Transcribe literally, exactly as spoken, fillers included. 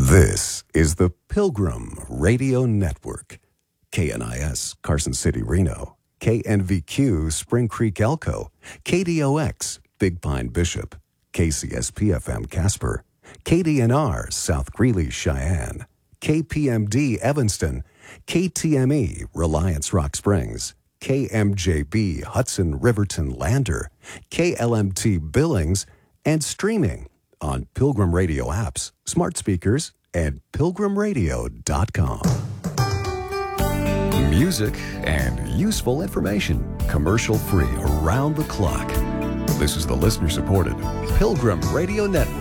This is the Pilgrim Radio Network. K N I S, Carson City, Reno. K N V Q, Spring Creek, Elko. K D O X, Big Pine, Bishop. K C S P F M, Casper. K D N R, South Greeley, Cheyenne. K P M D, Evanston. K T M E, Reliance, Rock Springs. K M J B, Hudson, Riverton, Lander. K L M T, Billings. And streaming on Pilgrim Radio apps, smart speakers, and pilgrim radio dot com. Music and useful information, commercial-free around the clock. This is the listener-supported Pilgrim Radio Network.